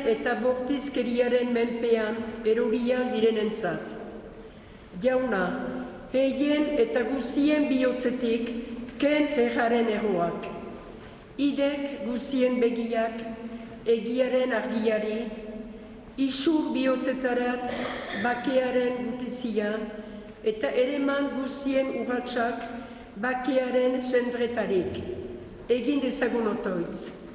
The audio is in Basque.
eta bortizkeriaren menpean eroriak direnentzat. Jauna, heien eta guzien bihotzetik ken herraren erroak. Idek guzien begiak, egiaren argiari, isur bihotzetarat bakearen gutizia, eta ereman guzien urratsak bakearen sendretarik. Egin dezagun otoitz.